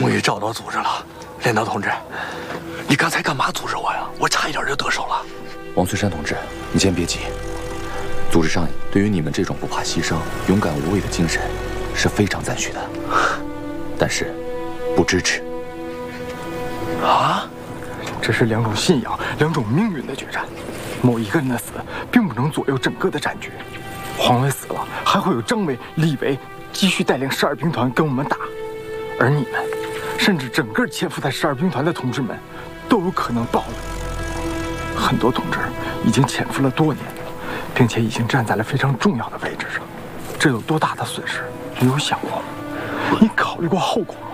终于找到组织了，连长同志，你刚才干嘛阻止我呀？我差一点就得手了。 王翠山同志，你先别急。组织上对于你们这种不怕牺牲、勇敢无畏的精神是非常赞许的，但是不支持。 啊？ 这是两种信仰、两种命运的决战，某一个人的死并不能左右整个的战局。黄伟死了，还会有张伟、李维继续带领12兵团跟我们打，而你们，甚至整个潜伏在12兵团的同志们，都有可能暴了。很多同志已经潜伏了多年，并且已经站在了非常重要的位置上，这有多大的损失，你有想过吗？你考虑过后果吗？